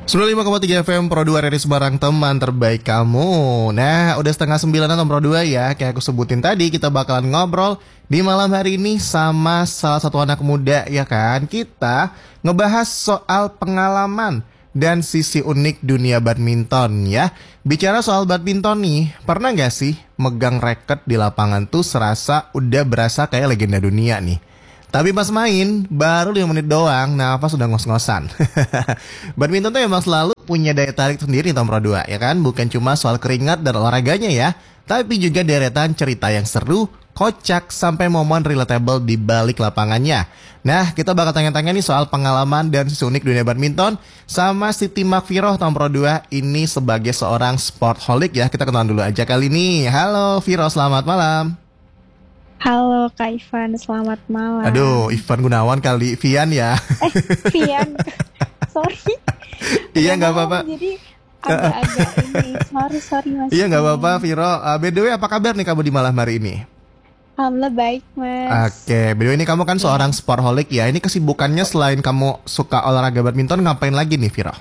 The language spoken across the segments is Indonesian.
95,3 FM Pro 2 RRI Semarang, teman terbaik kamu. Nah, udah setengah 9 Pro 2 ya. Kayak aku sebutin tadi, kita bakalan ngobrol di malam hari ini sama salah satu anak muda, ya kan. Kita ngebahas soal pengalaman dan sisi unik dunia badminton ya. Bicara soal badminton nih, pernah gak sih megang racket di lapangan tuh serasa udah berasa kayak legenda dunia nih? Tapi pas main, baru 5 menit doang, nafas sudah ngos-ngosan. Badminton tuh emang selalu punya daya tarik sendiri Tom Pro 2, ya kan? Bukan cuma soal keringat dan olahraganya ya, tapi juga deretan cerita yang seru, kocak, sampai momen relatable di balik lapangannya. Nah, kita bakal tanya-tanya nih soal pengalaman dan sisi unik dunia badminton sama Siti Makfiroh Tom Pro 2 ini sebagai seorang sportholic ya. Kita kenalan dulu aja kali ini. Halo Viro, selamat malam. Halo Kak Ivan, selamat malam. Aduh, Ivan Gunawan kali, Vian ya. Vian, sorry. Iya nggak apa-apa. Jadi agak-agak ini, sorry mas. Iya nggak apa-apa, Viro. By the way, apa kabar nih kamu di malam hari ini? Alhamdulillah baik mas. Oke, by the way ini kamu kan seorang sportholic ya. Ini kesibukannya selain kamu suka olahraga badminton, ngapain lagi nih, Viro?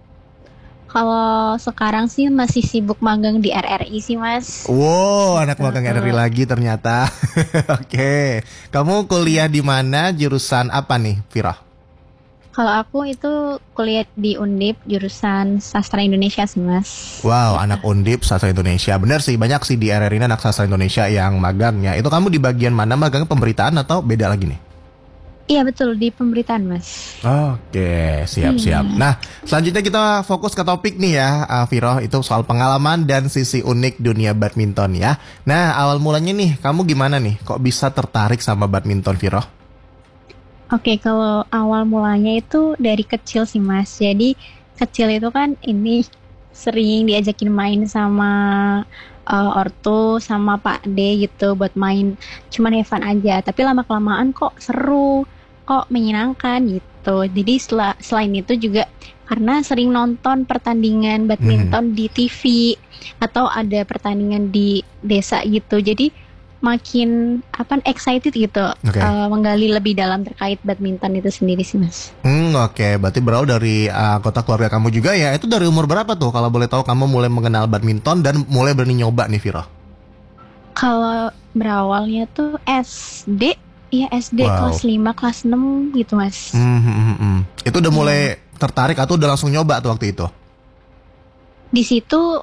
Kalau sekarang sih masih sibuk magang di RRI sih mas. Wow, anak magang RRI lagi ternyata. Oke, kamu kuliah di mana? Jurusan apa nih, Viro? Kalau aku itu kuliah di Undip, jurusan Sastra Indonesia sih mas. Wow, anak Undip Sastra Indonesia. Bener sih, banyak sih di RRI ini anak Sastra Indonesia yang magangnya. Itu kamu di bagian mana, magang pemberitaan atau beda lagi nih? Iya betul, di pemberitaan mas. Oke, siap-siap. Nah, selanjutnya kita fokus ke topik nih ya, Viro. Itu soal pengalaman dan sisi unik dunia badminton ya. Nah, awal mulanya nih, kamu gimana nih? Kok bisa tertarik sama badminton, Viro? Oke, kalau awal mulanya itu dari kecil sih mas. Jadi kecil itu kan ini sering diajakin main sama ortu sama Pak D gitu buat main, cuman have fun aja. Tapi lama-kelamaan kok seru, kok menyenangkan gitu. Jadi selain itu juga karena sering nonton pertandingan badminton di TV atau ada pertandingan di desa gitu. Jadi makin excited gitu, menggali lebih dalam terkait badminton itu sendiri sih mas. Oke, berarti berawal dari anggota keluarga kamu juga ya. Itu dari umur berapa tuh kalau boleh tahu kamu mulai mengenal badminton dan mulai berani nyoba nih, Viro? Kalau berawalnya tuh SD, ya SD kelas 5, kelas 6 gitu mas. Itu udah mulai tertarik atau udah langsung nyoba tuh waktu itu? Di situ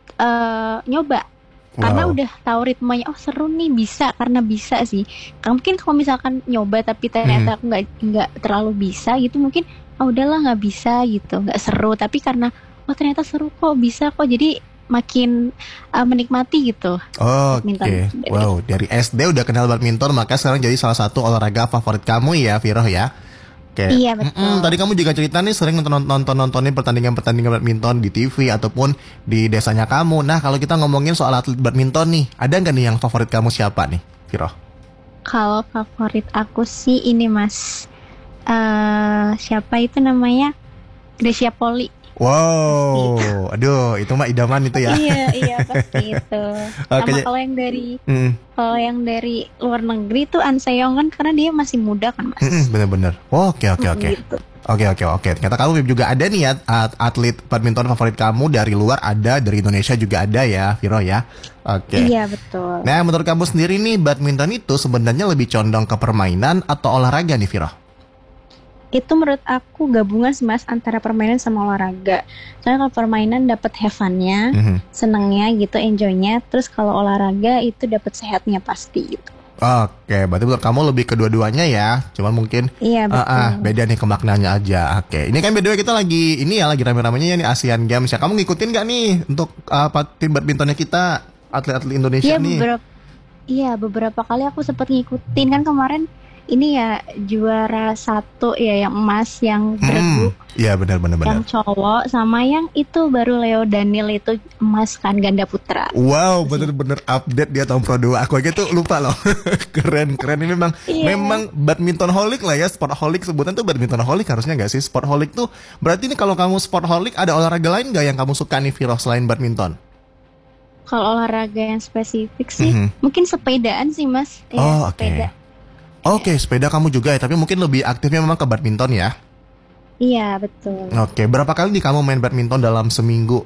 nyoba. Karena udah tahu ritmenya, oh seru nih, bisa, karena bisa sih. Mungkin kalau misalkan nyoba tapi ternyata aku nggak terlalu bisa gitu, mungkin udahlah nggak bisa gitu, nggak seru. Tapi karena ternyata seru kok, bisa kok, jadi makin menikmati gitu. Oke. Wow, dari SD udah kenal badminton, maka sekarang jadi salah satu olahraga favorit kamu ya, Viro ya. Oke. Iya betul. Tadi kamu juga cerita nih sering nontonin pertandingan badminton di TV ataupun di desanya kamu. Nah, kalau kita ngomongin soal atlet badminton nih, ada nggak nih yang favorit kamu siapa nih, Viro? Kalau favorit aku sih ini mas, siapa itu namanya, Grecia Poli. Wow, aduh, itu mah idaman itu ya. Iya pasti itu. Sama kalau yang dari luar negeri tuh An Seong kan, karena dia masih muda kan mas. Bener-bener. Oke. Gitu. Oke. Ternyata kamu juga ada nih ya atlet badminton favorit kamu dari luar ada, dari Indonesia juga ada ya, Viro ya. Oke. Iya betul. Nah, menurut kamu sendiri nih, badminton itu sebenarnya lebih condong ke permainan atau olahraga nih, Viro? Itu menurut aku gabungan sih mas, antara permainan sama olahraga. Soalnya kalau permainan dapat have fun-nya, senengnya gitu, enjoy-nya. Terus kalau olahraga itu dapat sehatnya pasti gitu. Oke, berarti menurut kamu lebih kedua-duanya ya. Cuman mungkin beda nih kemaknanya aja. Oke, ini kan by the way kita lagi rame-ramenya ya nih Asian Games ya. Kamu ngikutin gak nih untuk tim badmintonnya kita, atlet-atlet Indonesia nih? Beberapa kali aku sempat ngikutin kan kemarin. Ini ya juara 1 ya, yang emas, yang bergu. Iya benar. Yang cowok sama yang itu baru Leo Daniel itu emas kan, ganda putra. Wow, bener-bener update dia tahun Pro 2. Aku aja tuh lupa loh. Keren ini memang badmintonholic lah ya, sportholic sebutan tuh badmintonholic harusnya nggak sih? Sportholic tuh berarti nih kalau kamu sportholic ada olahraga lain nggak yang kamu suka nih, Viro, selain badminton? Kalau olahraga yang spesifik sih mungkin sepedaan sih mas. Sepeda. Oke, sepeda kamu juga ya, tapi mungkin lebih aktifnya memang ke badminton ya? Iya, betul. Oke, berapa kali nih kamu main badminton dalam seminggu?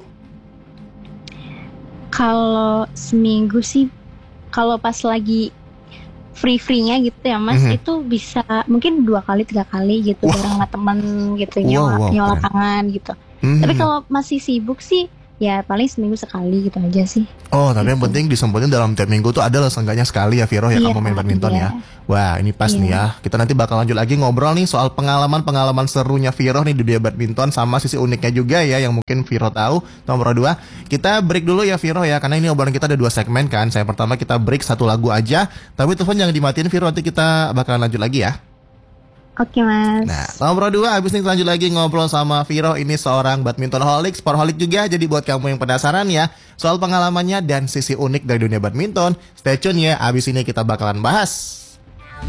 Kalau seminggu sih, kalau pas lagi free-nya gitu ya Mas, Mhm. itu bisa mungkin 2 kali 3 kali gitu bareng Wah, sama temen gitu wow, nyewa wow, nyewa keren. lapangan gitu. Tapi Mhm. kalau masih sibuk sih ya paling seminggu sekali gitu aja sih. Oh, tapi yang Gitu. penting disempetin dalam tiap minggu tuh ada lah seenggaknya sekali ya Viro ya Iya, kamu main badminton iya, ya. Wah, ini pas nih ya. iya. Kita nanti bakal lanjut lagi ngobrol nih soal pengalaman-pengalaman serunya Viro nih di dunia badminton sama sisi uniknya juga ya yang mungkin Viro tahu. Nomor 2, kita break dulu ya Viro ya karena ini obrolan kita ada 2 segmen kan. Saya pertama kita break satu lagu aja, tapi telepon jangan dimatiin Viro, nanti kita bakalan lanjut lagi ya. Oke Nah, Mas. nomor 2 abis ini lanjut lagi ngobrol sama Viro. Ini seorang badmintonholic, sportaholic juga. Jadi buat kamu yang penasaran ya soal pengalamannya dan sisi unik dari dunia badminton, stay tune ya. Abis ini kita bakalan bahas.